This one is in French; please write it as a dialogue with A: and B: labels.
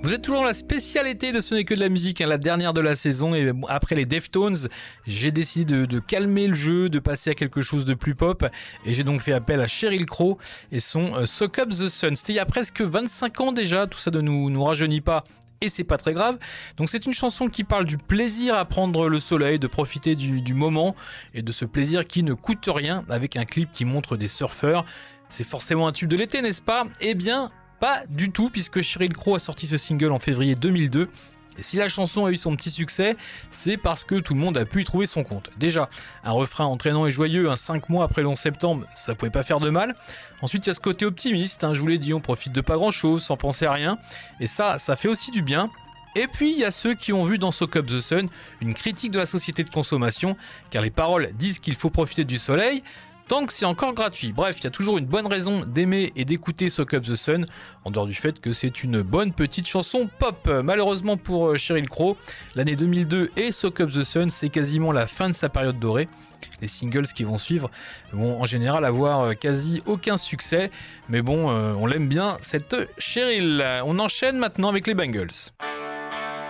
A: Vous êtes toujours dans la spécialité de Ce n'est que de la musique, la dernière de la saison, et après les Deftones, j'ai décidé de calmer le jeu, de passer à quelque chose de plus pop, et j'ai donc fait appel à Sheryl Crow et son Soak Up the Sun. C'était il y a presque 25 ans déjà, tout ça ne nous rajeunit pas. Et c'est pas très grave. Donc c'est une chanson qui parle du plaisir à prendre le soleil, de profiter du moment et de ce plaisir qui ne coûte rien, avec un clip qui montre des surfeurs. C'est forcément un tube de l'été, n'est-ce pas ? Eh bien, pas du tout, puisque Sheryl Crow a sorti ce single en février 2002. Et si la chanson a eu son petit succès, c'est parce que tout le monde a pu y trouver son compte. Déjà, un refrain entraînant et joyeux, 5 mois après le 11 septembre, ça pouvait pas faire de mal. Ensuite, il y a ce côté optimiste, je vous l'ai dit, on profite de pas grand chose, sans penser à rien. Et ça fait aussi du bien. Et puis, il y a ceux qui ont vu dans Soak Up the Sun une critique de la société de consommation, car les paroles disent qu'il faut profiter du soleil, tant que c'est encore gratuit. Bref, il y a toujours une bonne raison d'aimer et d'écouter Soak Up the Sun, en dehors du fait que c'est une bonne petite chanson pop. Malheureusement pour Sheryl Crow, l'année 2002 et Soak Up the Sun, c'est quasiment la fin de sa période dorée. Les singles qui vont suivre vont en général avoir quasi aucun succès, mais bon, on l'aime bien cette Sheryl. On enchaîne maintenant avec les Bangles.